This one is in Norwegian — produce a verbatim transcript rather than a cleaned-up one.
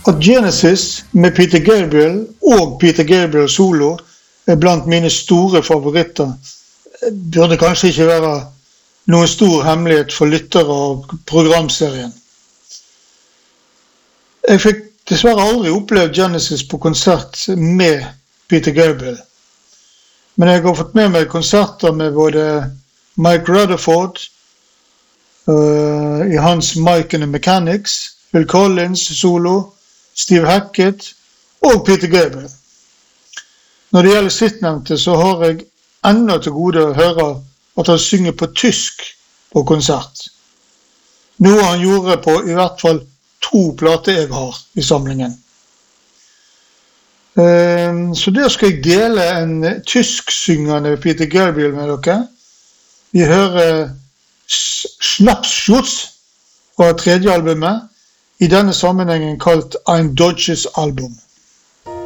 at Genesis med Peter Gabriel og Peter Gabriel solo er blant mine store favoritter. Det burde kanskje ikke være noen stor hemmelighet for lyttere av programserien. Jeg fikk dessverre aldri opplevd Genesis på konsert med Peter Gabriel. Men jeg har fått med meg konserter med både Mike Rutherford uh, i hans Mike and the Mechanics, Phil Collins solo, Steve Hackett og Peter Gabriel. Når det gjelder sittnevnte, så har jeg enda til gode å høre at han synger på tysk på konsert. Noe han gjorde på i hvert fall to plater jeg har i samlingen. Så der skal jeg dele en tysksyngende Peter Gabriel med dere. Vi hører Schnappsschutz fra tredje albumet, i denne sammenhengen kalt Ein Deutsches Album.